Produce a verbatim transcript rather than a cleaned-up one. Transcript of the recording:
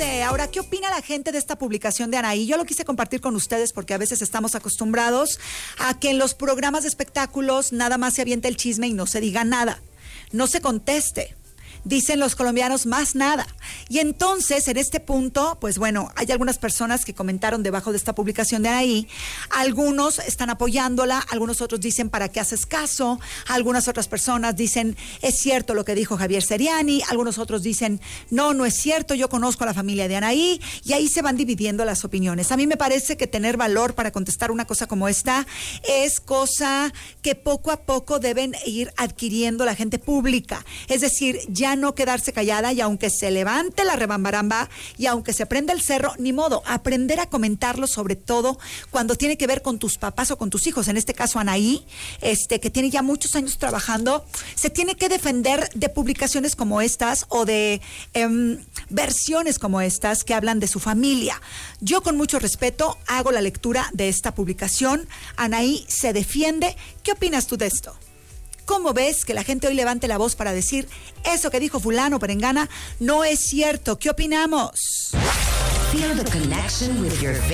fuerte. Ahora, ¿qué opina la gente de esta publicación de Anaí? Yo lo quise compartir con ustedes porque a veces estamos acostumbrados a que en los programas de espectáculos nada más se avienta el chisme y no se diga nada, no se conteste. Dicen los colombianos, más nada. Y entonces, en este punto, pues bueno, hay algunas personas que comentaron debajo de esta publicación de Anaí. Algunos están apoyándola, algunos otros dicen, ¿para qué haces caso? Algunas otras personas dicen, es cierto lo que dijo Javier Seriani. Algunos otros dicen, no, no es cierto, yo conozco a la familia de Anaí. Y ahí se van dividiendo las opiniones. A mí me parece que tener valor para contestar una cosa como esta es cosa que poco a poco deben ir adquiriendo la gente pública. Es decir, ya no quedarse callada, y aunque se levante la rebambaramba y aunque se prenda el cerro, ni modo, aprender a comentarlo, sobre todo cuando tiene que ver con tus papás o con tus hijos. En este caso Anaí, este, que tiene ya muchos años trabajando, se tiene que defender de publicaciones como estas o de eh, versiones como estas que hablan de su familia. Yo, con mucho respeto, hago la lectura de esta publicación. Anaí se defiende. ¿Qué opinas tú de esto? ¿Cómo ves que la gente hoy levante la voz para decir eso que dijo fulano, perengana, no es cierto? ¿Qué opinamos? Feel the connection with your